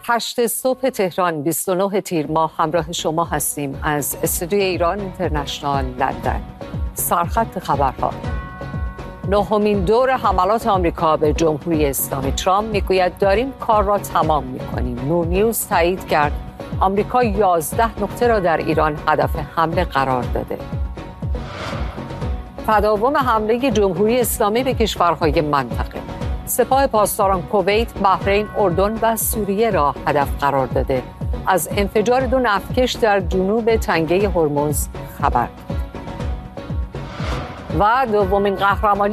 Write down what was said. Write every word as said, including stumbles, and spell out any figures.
هشت صبح تهران بیست و نه تیر ماه همراه شما هستیم از استودیوی ایران اینترنشنال لندن. سرخط خبرها. نهمین دور حملات آمریکا به جمهوری اسلامی. ترامپ میگوید داریم کار را تمام میکنیم. نور نیوز تایید کرد آمریکا یازده نقطه را در ایران هدف حمله قرار داده. تداوم حمله جمهوری اسلامی به کشورهای منطقه. سپاه پاسداران کویت، بحرین، اردن و سوریه را هدف قرار داده. از انفجار دو نفتکش در جنوب تنگه هرمز خبر. و دومین قهرمانی